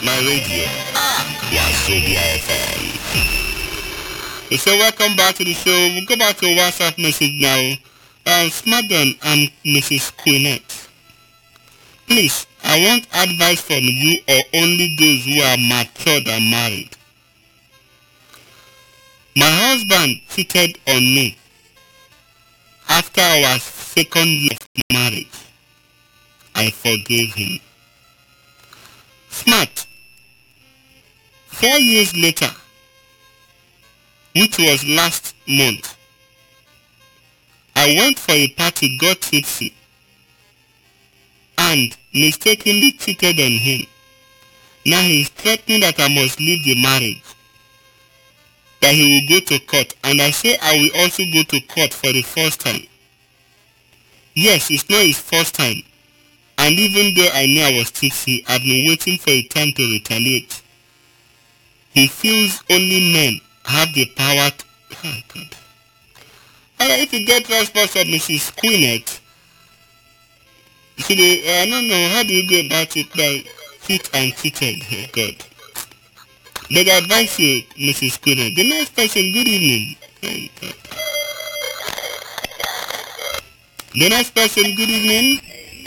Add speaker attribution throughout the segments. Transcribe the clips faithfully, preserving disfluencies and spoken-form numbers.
Speaker 1: my radio, Wazobia F M. So welcome back to the show. We'll go back to a WhatsApp message now. Um, Smadon and Missus Quinette. Please, I want advice from you or only those who are matured and married. My husband cheated on me after our second year of marriage. I forgave him. Smart. Four years later, which was last month, I went for a party, got tipsy, and mistakenly cheated on him. Now he is threatening that I must leave the marriage, that he will go to court, and I say I will also go to court for the first time. Yes, it's not his first time, and even though I knew I was tipsy, I've been waiting for a time to retaliate. He feels only men have the power to... Oh, God. Alright, if you get response from Missus Quinette, see, uh, I don't know, how do you go about it by cheat and cheated? Oh, God. But I advise you, Missus Quinette, the next person, good evening. Oh, God. The next person, good evening.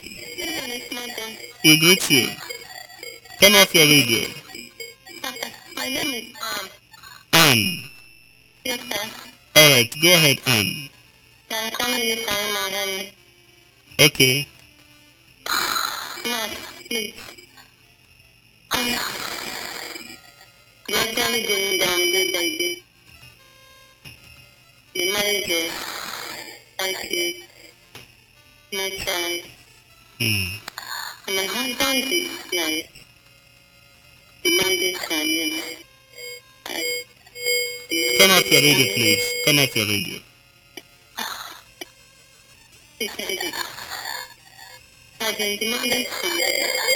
Speaker 1: We greet you. Turn off your radio.
Speaker 2: My name is Anne.
Speaker 1: Anne.
Speaker 2: Yes, sir.
Speaker 1: Alright, go ahead, Anne.
Speaker 2: I'm coming this time, madam.
Speaker 1: Okay.
Speaker 2: Not, please. I'm actually doing down this like this. The marriage is like this. My child.
Speaker 1: Hmm.
Speaker 2: And my husband is like demanding from you.
Speaker 1: Turn off your radio, please. Turn off your radio.
Speaker 2: I've been demanding from you.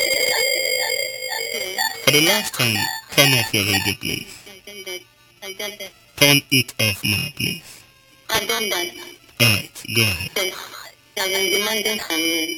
Speaker 1: For the last time, turn off your radio, please.
Speaker 2: I done that.
Speaker 1: Turn it off now, please.
Speaker 2: I done that.
Speaker 1: Alright, go ahead.
Speaker 2: I've been demanding from you.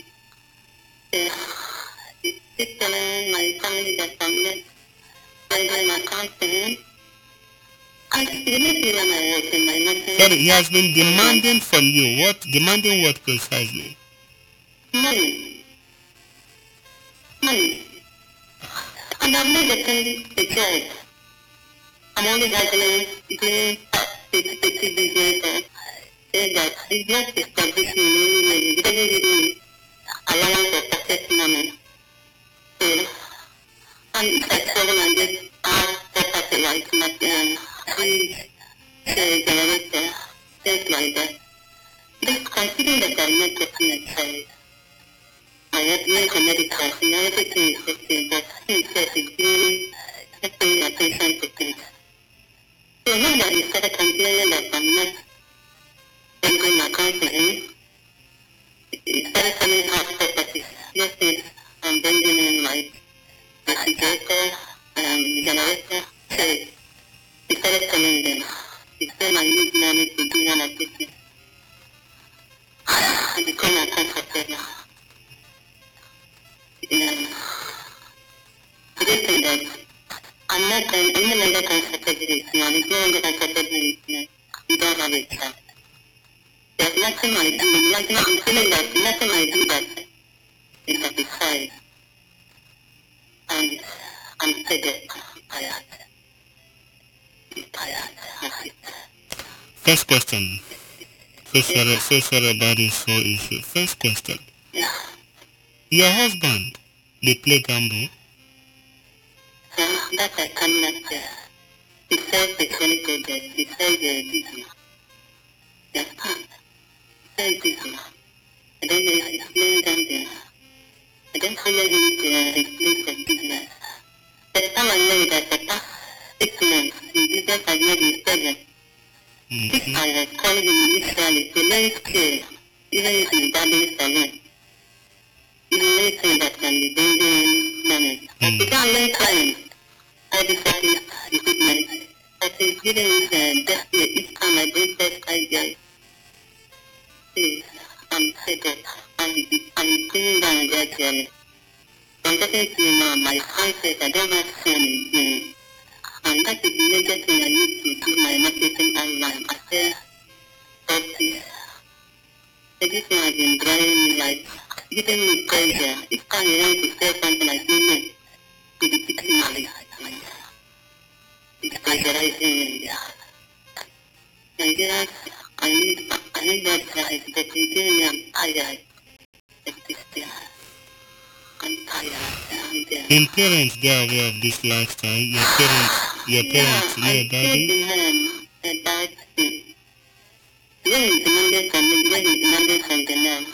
Speaker 2: It's telling my family that I'm not going to account to him. I didn't see my work in my nothing.
Speaker 1: Sorry, he has been demanding from you. What? Demanding what precisely?
Speaker 2: Money. Money. And I've made a thing to church. I'm only handling doing petty business. Say that it's just establishing me. It doesn't give me allowance of success money. So, and I told him I just asked property like my please say generator, things like that. Just considering that I'm not getting a child. I have made a medical, you know, everything is settled, but he says it's really paying attention to things. So now that he started complaining that I'm not sending my account to him, he started selling house properties. Just as I'm bringing in my refrigerator, um, generator, so he started selling them. He said I need money to do an activity. I became a contractor now. Yeah. He did say that I'm not an any longer contracted with this now. If you're longer contracted with this now, you don't have a chance. There's nothing I do, nothing, I'm feeling that nothing I do that is satisfied. And I'm fed up, I'm tired. I'm tired, that's it.
Speaker 1: First question. So sorry, so sorry about this whole issue. First question.
Speaker 2: Yeah.
Speaker 1: Your husband, they play gamble?
Speaker 2: Um, that I cannot tell. He says the clinical death. He says they're busy. Yes, he says busy. I don't know if he's playing gambling. I don't follow him to uh, his place of business. The time I know that the past six months, his business has not been stable. Six
Speaker 1: Mm-hmm.
Speaker 2: I was calling him initially to learn skill, even if he's dabbling salon. Even anything that can be bringing money. But he can't learn clients. I decided equipment. But he's giving me the just each time I bring test ideas. Please, I'm fed up. I'm, I'm feeling down gradually. I'm talking to you now, my friend says I don't have to say anything. And that is the major thing I need to do my marketing online. I say, but this, this thing has been driving me like, giving me pressure. Each time you want to say something, I say no. To the people in my life. It's pressurizing me. Nigerians, I need, I need that drive, but you give me, I'm tired. Like this thing. I'm tired. I'm there.
Speaker 1: And parents, they are aware of this lifestyle. Your parents, your parents know
Speaker 2: Yeah, I
Speaker 1: about
Speaker 2: told
Speaker 1: it.
Speaker 2: them about it. When it's demanded from me, when it's demanded from the man.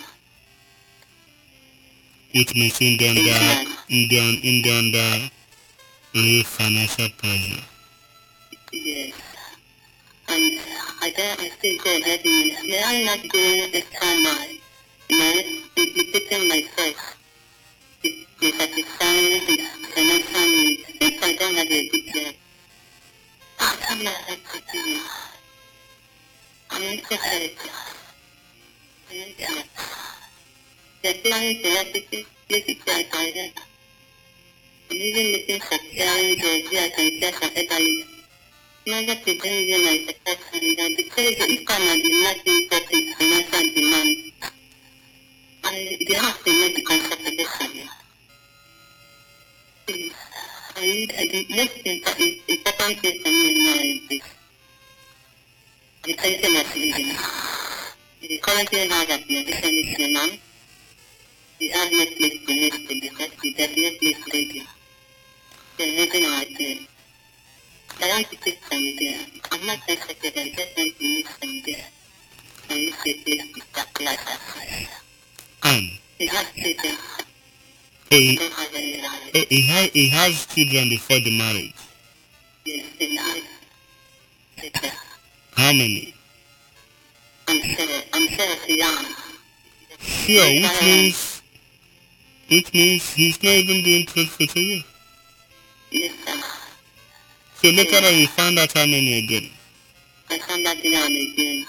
Speaker 1: Which means in the under, in the, in the under real financial pressure.
Speaker 2: Yes. And I don't, I still go ahead and may I not go extra mile, you know, in depicting myself, to to satisfy his financial needs, if I don't have a good job. I don't know how to do it. I'm into hurt. I'm into hurt. The planning to have to take it to a toilet. I'm even looking for parents or where I can care for elderly. Never to bring them my protection that because each time I do not think that is financial demand, and they have to make the comfortable for me. Please, I need, I think, most important, important thing for me now is this. The pension of living. The currently have accommodation is your mom. We have no place to live to because we have no place to live. There's nothing out there. I want to take some there. I'm not sensitive, I just want to make some there. And use a place to start life outside.
Speaker 1: And
Speaker 2: He has children.
Speaker 1: he,
Speaker 2: Don't have any life.
Speaker 1: he, he, ha- he has children before the marriage.
Speaker 2: Yes, he has children.
Speaker 1: How many?
Speaker 2: I'm sure, I'm sure he's young.
Speaker 1: Sure, which means, which means he's not even being truthful to you.
Speaker 2: Yes, sir.
Speaker 1: So later on you found out how many again.
Speaker 2: I found that young again.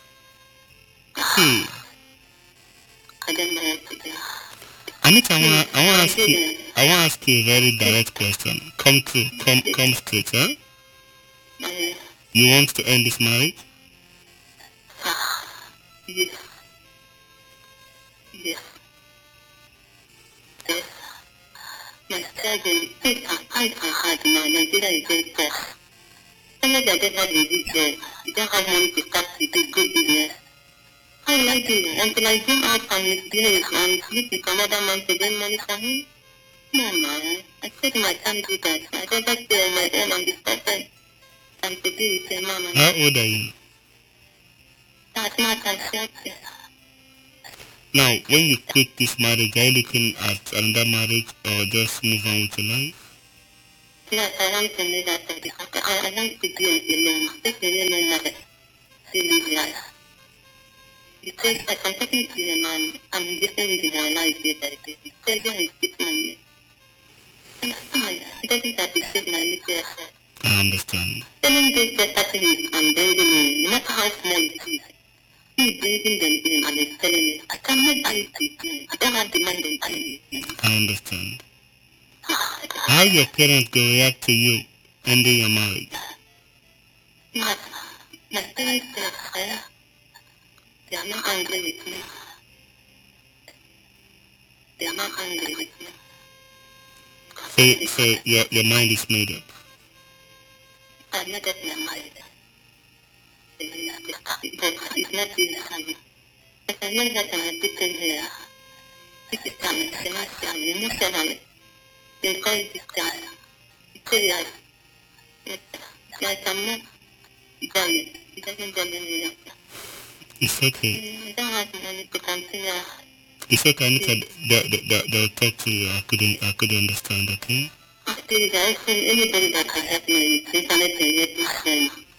Speaker 1: Hmm.
Speaker 2: I don't know what to do.
Speaker 1: Anita, I want I want to ask you I want to ask you a very direct question. Come to come come straight, huh?
Speaker 2: Uh,
Speaker 1: You want to end this marriage?
Speaker 2: yes. Yes. Yes. My struggle, I I can hard now. Nigeria is very tough. Canada doesn't have a good job. You don't have money to start to do good business. I like it until I go out and misbehave and sleep with another man to get money from him. No, man. I take my time to do that. I better stay on my own and be certain and to be with a man.
Speaker 1: How old are you?
Speaker 2: That's not accepted.
Speaker 1: Now, when you quit this marriage, are you looking at another marriage or just move on with your life?
Speaker 2: Yes, I want to know that because I, I like to be alone. Take the alone life. To live life. Because as I'm talking to you, man, I'm listening to my life day by day. The pleasure is sitting on me. And it doesn't appreciate my little effort.
Speaker 1: I understand.
Speaker 2: Telling this better things and bringing in, no matter how small it is. He bringing them in and he's telling me, I cannot buy it again. I don't have the mind to buy it again.
Speaker 1: I understand. How your parents will react to you ending your marriage?
Speaker 2: My, my parents are fire. They are not angry with me. They are not angry with me.
Speaker 1: So, so your, your mind is made up.
Speaker 2: I'm not getting married. It's not easy for me. But I know that I'm addicted here. This is coming, financially, emotionally. They call it this time. It's serious. Like I'm not done it. It doesn't bother me.
Speaker 1: It's okay.
Speaker 2: I don't have money to continue.
Speaker 1: It's okay, Anita. They, they, they, they'll talk to you. I couldn't, I couldn't understand, okay?
Speaker 2: Please, I think anybody that can help me with internet and help me